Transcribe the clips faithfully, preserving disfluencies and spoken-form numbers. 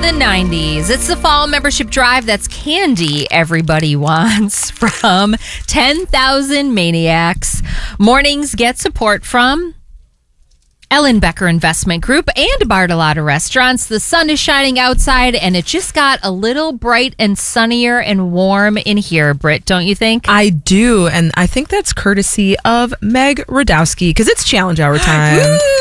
the nineties. It's the fall membership drive. That's candy everybody wants from ten thousand Maniacs. Mornings get support from Ellenbecker Investment Group and Bartolotta Restaurants. The sun is shining outside, and it just got a little bright and sunnier and warm in here, Britt, don't you think? I do, and I think that's courtesy of Meg Radowski, because it's challenge hour time.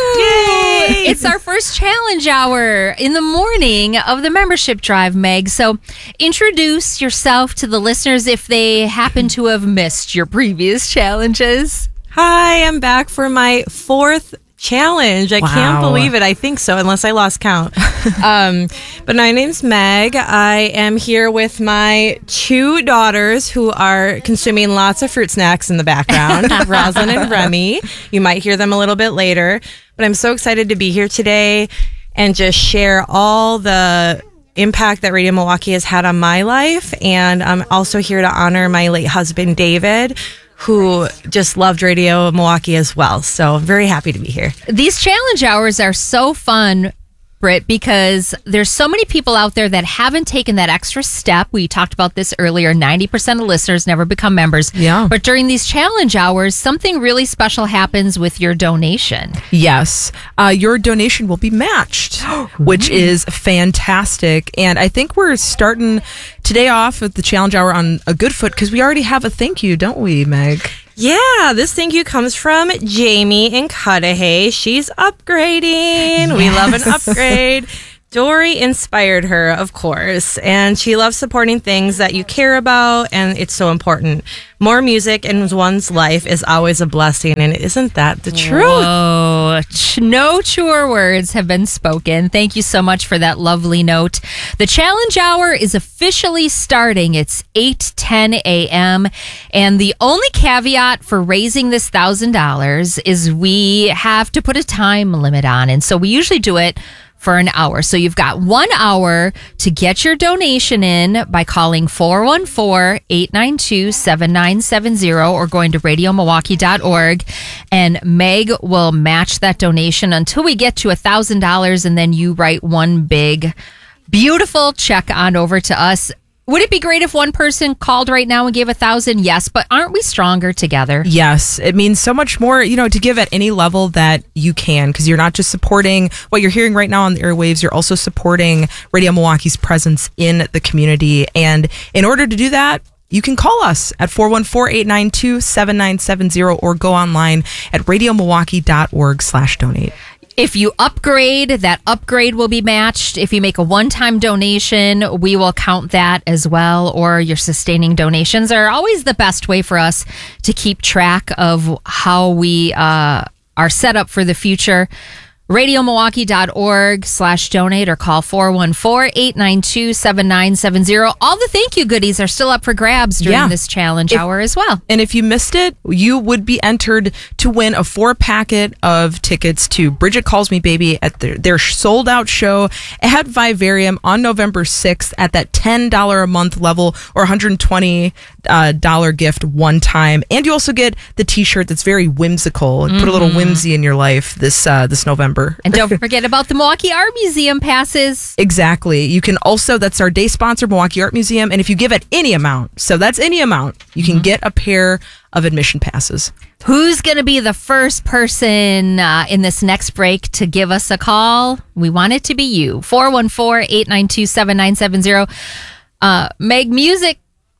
Yay! It's our first challenge hour in the morning of the membership drive, Meg. So introduce yourself to the listeners if they happen to have missed your previous challenges. Hi, I'm back for my fourth challenge. I Wow. can't believe it. I think so, unless I lost count. um, but my name's Meg. I am here with my two daughters who are consuming lots of fruit snacks in the background, Roslyn and Remy. You might hear them a little bit later. But I'm so excited to be here today and just share all the impact that Radio Milwaukee has had on my life. And I'm also here to honor my late husband, David, who just loved Radio Milwaukee as well. So I'm very happy to be here. These challenge hours are so fun, Britt, because there's so many people out there that haven't taken that extra step. We talked about this earlier. ninety percent of listeners never become members. Yeah. But during these challenge hours, something really special happens with your donation. Yes. Uh, your donation will be matched, which is fantastic. And I think we're starting today off with the challenge hour on a good foot because we already have a thank you, don't we, Meg? Yeah, this thank you comes from Jamie in Cudahy. She's upgrading. We love an upgrade. Dory inspired her, of course, and she loves supporting things that you care about, and it's so important. More music in one's life is always a blessing, and isn't that the truth? Whoa. No truer words have been spoken. Thank you so much for that lovely note. The challenge hour is officially starting. It's eight ten a.m., and the only caveat for raising this one thousand dollars is we have to put a time limit on, and so we usually do it for an hour. So you've got one hour to get your donation in by calling four one four, eight nine two, seven nine seven zero or going to radio milwaukee dot org. And Meg will match that donation until we get to one thousand dollars, and then you write one big, beautiful check on over to us. Would it be great if one person called right now and gave a thousand? Yes, but aren't we stronger together? Yes, it means so much more, you know, to give at any level that you can, because you're not just supporting what you're hearing right now on the airwaves, you're also supporting Radio Milwaukee's presence in the community. And in order to do that, you can call us at four one four, eight nine two, seven nine seven zero or go online at radio milwaukee dot org slash donate. If you upgrade, that upgrade will be matched. If you make a one-time donation, we will count that as well. Or your sustaining donations are always the best way for us to keep track of how we uh, are set up for the future. radio milwaukee dot org slash donate or call four one four, eight nine two, seven nine seven zero. All the thank you goodies are still up for grabs during Yeah. this challenge If- hour as well. And if you missed it, you would be entered to win a four packet of tickets to Bridget Calls Me Baby at their, their sold out show at Vivarium on November sixth at that ten dollars a month level or one hundred twenty dollars uh, gift one time. And you also get the t-shirt that's very whimsical and put a little whimsy in your life this uh, this November. And don't forget about the Milwaukee Art Museum passes. Exactly. You can also, that's our day sponsor, Milwaukee Art Museum. And if you give at any amount, so that's any amount, you can get a pair of admission passes. Who's going to be the first person uh, in this next break to give us a call? We want it to be you. four one four, eight nine two, seven nine seven zero. Uh, Meg, music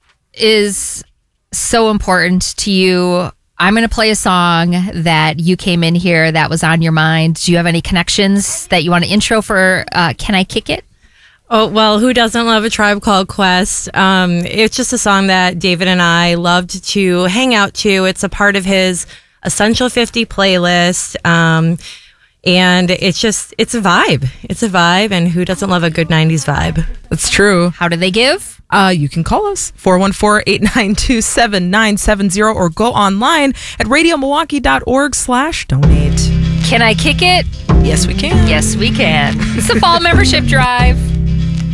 is so important to you. I'm going to play a song that you came in here that was on your mind. Do you have any connections that you want to intro for uh, Can I Kick It? Oh, well, who doesn't love A Tribe Called Quest? Um, it's just a song that David and I loved to hang out to. It's a part of his Essential fifty playlist. Um, and it's just, it's a vibe. It's a vibe. And who doesn't love a good nineties vibe? That's true. How do they give? Uh, you can call us, four one four, eight nine two, seven nine seven zero or go online at radio milwaukee dot org slash donate. Can I kick it? Yes, we can. Yes, we can. It's the Fall Membership Drive.